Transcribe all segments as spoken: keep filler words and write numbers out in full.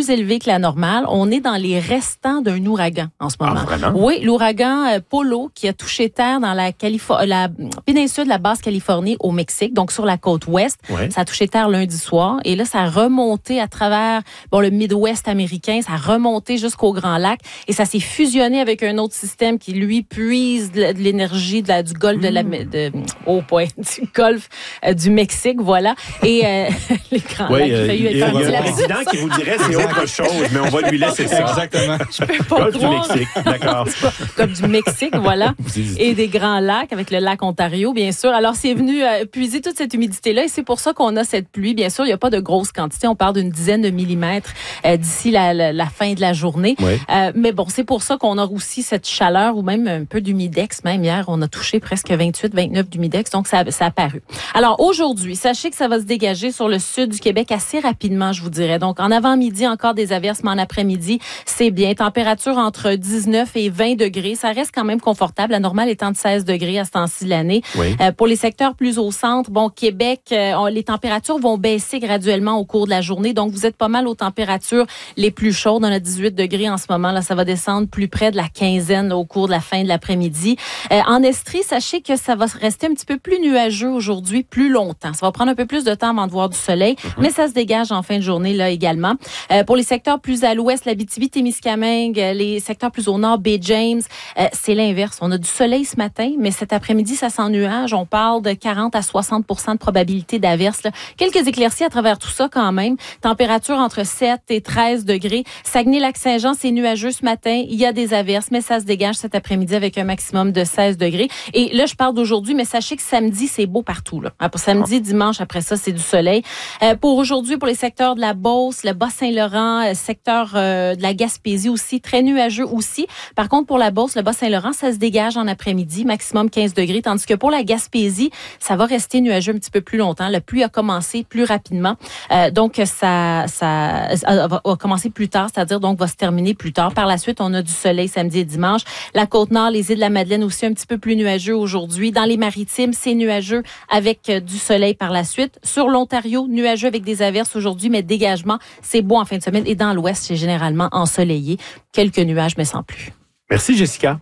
plus élevé que la normale. On est dans les restants d'un ouragan en ce moment. Ah, vraiment? Oui, l'ouragan euh, Polo qui a touché terre dans la, Califor- la péninsule de la Basse-Californie au Mexique, donc sur la côte ouest. Ouais. Ça a touché terre lundi soir. Et là, ça a remonté à travers bon le Midwest américain. Ça a remonté jusqu'au Grand Lac. Et ça s'est fusionné avec un autre système qui, lui, puise de l'énergie de la, du golfe de la... De, oh, point, du golfe euh, du Mexique, voilà. Et euh, les Grands oui, Lacs, euh, il a eu il y a un un petit président qui vous dirait c'est autre chose, mais on va lui laisser ça. Exactement. Je peux pas Golfe du croire. Mexique, d'accord. Comme du Mexique, voilà. Et des Grands Lacs avec le lac Ontario, bien sûr. Alors, c'est venu euh, puiser toute cette humidité-là et c'est pour ça qu'on a cette pluie. Bien sûr, il n'y a pas de grosse quantité. On parle d'une dizaine de millimètres euh, d'ici la, la, la fin de la journée. Oui. Euh, mais bon, c'est pour ça qu'on a aussi cette chaleur ou même un peu d'humidex. Même hier, on a touché presque vingt-huit, vingt-neuf d'humidex, donc ça, ça a paru. Alors, aujourd'hui, sachez que ça va se dégager sur le sud du Québec assez rapidement, je vous dirais. Donc, en avant-midi, encore des averses, mais en après-midi, c'est bien. Température entre dix-neuf et vingt degrés. Ça reste quand même confortable. La normale étant de seize degrés à ce temps-ci de l'année. Oui. Euh, pour les secteurs plus au centre, bon, Québec, euh, on, les températures vont baisser graduellement au cours de la journée. Donc, vous êtes pas mal aux températures les plus chaudes. On a dix-huit degrés en ce moment. Là, ça va descendre plus près de la quinzaine au cours de la fin de l'après-midi. Euh, en Estrie, sachez que ça va rester un petit peu plus nuageux aujourd'hui, plus longtemps. Ça va prendre un peu plus de temps avant de voir du soleil, mm-hmm. mais ça se dégage en fin de journée là également. Euh, pour les secteurs plus à l'ouest, l'Abitibi-Témiscamingue, les secteurs plus au nord, Baie-James, euh, c'est l'inverse. On a du soleil ce matin, mais cet après-midi, ça s'ennuage. On parle de quarante à soixante pour cent de probabilité d'averse. Là. Quelques éclaircies à travers tout ça quand même. Température entre sept et treize degrés. Saguenay-Lac-Saint-Jean, c'est nuageux ce matin. Il y a des averses, mais ça se dégage cet après-midi avec un maximum de seize degrés. Et là, je parle d'aujourd'hui, mais sachez que samedi, c'est beau partout. Là. Pour samedi, dimanche, après ça, c'est du soleil. Euh, pour aujourd'hui, pour les secteurs de la Beauce, le Bas-Saint-Laurent, euh, secteur euh, de la Gaspésie aussi, très nuageux aussi. Par contre, pour la Beauce, le Bas-Saint-Laurent, ça se dégage en après-midi, maximum quinze degrés, tandis que pour la Gaspésie, ça va rester nuageux un petit peu plus longtemps. La pluie a commencé plus rapidement. Euh, donc, ça, ça, ça va, va commencer plus tard, c'est-à-dire donc va se terminer plus tard. Par la suite, on a du soleil samedi et dimanche. La Côte-Nord, les îles de la Madeleine aussi un petit peu plus nuageux aujourd'hui. Dans les Maritimes, c'est nuageux avec euh, du soleil par la suite. Sur l'Ontario, nuageux avec des averses aujourd'hui, mais dégagement, c'est beau en fin de semaine. Et dans l'Ouest, c'est généralement ensoleillé. Quelques nuages, mais sans plus. Merci, Jessica.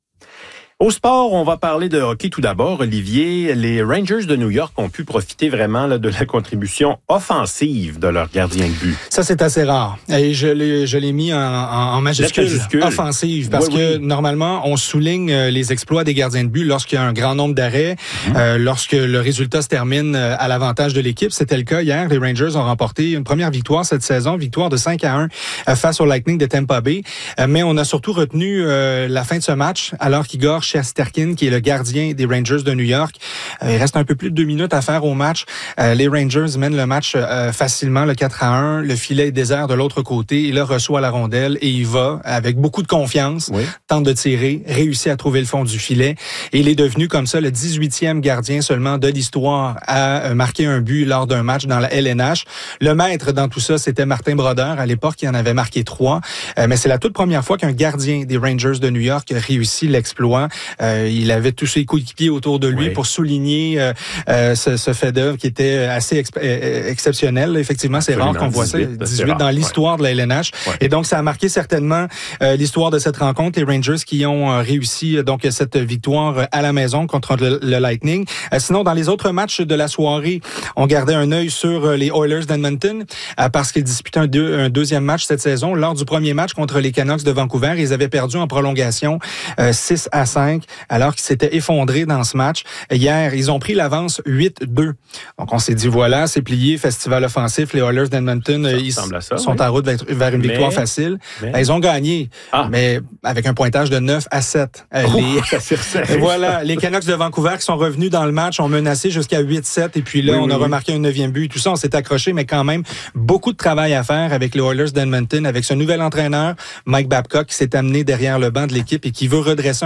Au sport, on va parler de hockey tout d'abord. Olivier, les Rangers de New York ont pu profiter vraiment là, de la contribution offensive de leur gardien de but. Ça, c'est assez rare. Et je l'ai, je l'ai mis en, en, en majuscule, majuscule offensive, parce oui, que oui. normalement, on souligne les exploits des gardiens de but lorsqu'il y a un grand nombre d'arrêts, mmh. euh, lorsque le résultat se termine à l'avantage de l'équipe. C'était le cas hier. Les Rangers ont remporté une première victoire cette saison, victoire de cinq à un face au Lightning de Tampa Bay. Mais on a surtout retenu euh, la fin de ce match, alors qu'Igor Shesterkin, qui est le gardien des Rangers de New York. Euh, il reste un peu plus de deux minutes à faire au match. Euh, les Rangers mènent le match euh, facilement, le quatre à un. Le filet est désert de l'autre côté. Il reçoit la rondelle et il va avec beaucoup de confiance, oui. tente de tirer, réussit à trouver le fond du filet. Et il est devenu comme ça le dix-huitième gardien seulement de l'histoire à marquer un but lors d'un match dans la L N H. Le maître dans tout ça, c'était Martin Brodeur. À l'époque, il en avait marqué trois. Euh, mais c'est la toute première fois qu'un gardien des Rangers de New York réussit l'exploit. Euh, il avait tous ses coéquipiers autour de lui oui. pour souligner euh, euh, ce, ce fait d'œuvre qui était assez exp- euh, exceptionnel. Effectivement, c'est Absolument, rare qu'on voit ça. dix-huit dans l'histoire ouais. de la L N H. Ouais. Et donc, ça a marqué certainement euh, l'histoire de cette rencontre. Les Rangers qui ont euh, réussi donc cette victoire à la maison contre le, le Lightning. Euh, sinon, dans les autres matchs de la soirée, on gardait un œil sur euh, les Oilers d'Edmonton euh, parce qu'ils disputaient un, deux, un deuxième match cette saison. Lors du premier match contre les Canucks de Vancouver, ils avaient perdu en prolongation euh, six à cinq. Alors qu'ils s'étaient effondrés dans ce match. Hier, ils ont pris l'avance huit deux. Donc, on s'est dit, voilà, c'est plié, festival offensif. Les Oilers d'Edmonton, ils ça, sont oui. en route vers, vers une mais, victoire facile. Mais... Ils ont gagné, ah. mais avec un pointage de neuf à sept. Oh, les... voilà, les Canucks de Vancouver qui sont revenus dans le match ont menacé jusqu'à huit sept. Et puis là, oui, on oui, a oui. remarqué un neuvième but. Tout ça, on s'est accroché, mais quand même, beaucoup de travail à faire avec les Oilers d'Edmonton, avec ce nouvel entraîneur, Mike Babcock, qui s'est amené derrière le banc de l'équipe et qui veut redresser un peu la barre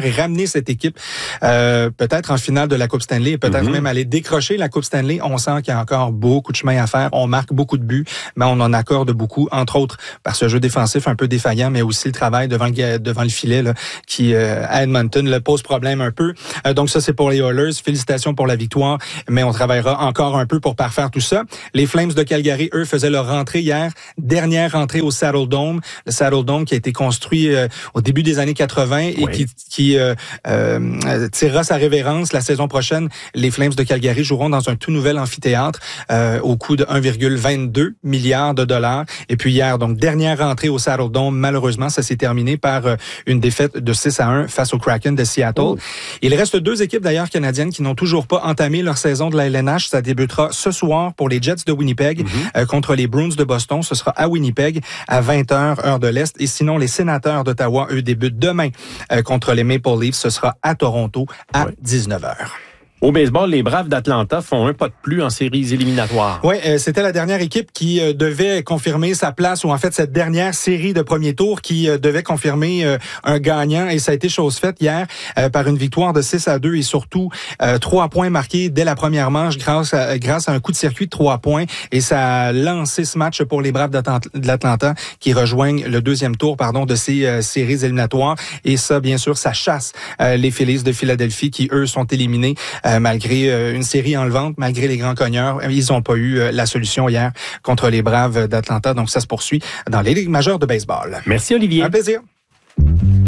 et ramener cette équipe euh, peut-être en finale de la Coupe Stanley et peut-être mm-hmm. même aller décrocher la Coupe Stanley. On sent qu'il y a encore beaucoup de chemin à faire. On marque beaucoup de buts, mais on en accorde beaucoup, entre autres par ce jeu défensif un peu défaillant, mais aussi le travail devant le, devant le filet là, qui, euh, à Edmonton, le pose problème un peu. Euh, donc ça, c'est pour les Oilers. Félicitations pour la victoire, mais on travaillera encore un peu pour parfaire tout ça. Les Flames de Calgary, eux, faisaient leur rentrée hier. Dernière rentrée au Saddle Dome. Le Saddle Dome qui a été construit euh, au début des années quatre-vingt et oui. qui, qui euh, euh, tirera sa révérence la saison prochaine. Les Flames de Calgary joueront dans un tout nouvel amphithéâtre euh, au coût de un virgule vingt-deux milliard de dollars. Et puis hier, donc dernière rentrée au Saddle Dome. Malheureusement, ça s'est terminé par euh, une défaite de six à un face au Kraken de Seattle. Oh. Il reste deux équipes d'ailleurs canadiennes qui n'ont toujours pas entamé leur saison de la L N H. Ça débutera ce soir pour les Jets de Winnipeg mm-hmm. euh, contre les Bruins de Boston. Ce sera à Winnipeg à vingt heures, heure de l'Est. Et sinon, les Sénateurs d'Ottawa, eux, débutent demain euh, contre les Maple Leafs. Ce sera à Toronto à ouais. dix-neuf heures. Au baseball, les Braves d'Atlanta font un pas de plus en séries éliminatoires. Oui, euh, c'était la dernière équipe qui euh, devait confirmer sa place, ou en fait cette dernière série de premier tour qui euh, devait confirmer euh, un gagnant, et ça a été chose faite hier euh, par une victoire de six à deux et surtout euh, trois points marqués dès la première manche grâce à, grâce à un coup de circuit de trois points, et ça a lancé ce match pour les Braves de l'Atlanta qui rejoignent le deuxième tour pardon de ces euh, séries éliminatoires, et ça bien sûr ça chasse euh, les Phillies de Philadelphie qui eux sont éliminés euh, malgré euh, une série enlevante, malgré les grands cogneurs. Ils n'ont pas eu euh, la solution hier contre les Braves d'Atlanta. Donc, ça se poursuit dans les ligues majeures de baseball. Merci, Olivier. Un plaisir.